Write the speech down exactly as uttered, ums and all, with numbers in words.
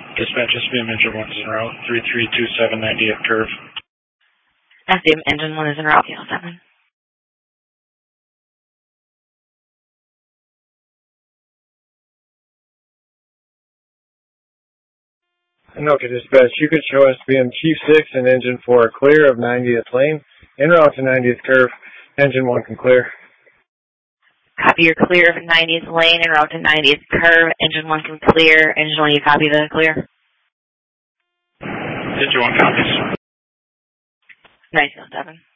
Dispatch, S B M engine one is en route, three three two seven ninetieth curve. S B M engine one is en route, K L seven. Anoka Dispatch, you could show S B M Chief six and engine four clear of ninetieth lane, en route to ninetieth curve, engine one can clear. Copy, you're clear of ninetieth lane, en route to ninetieth curve, engine one can clear, engine one, you copy the clear? Engine one copies. Nice, K L seven.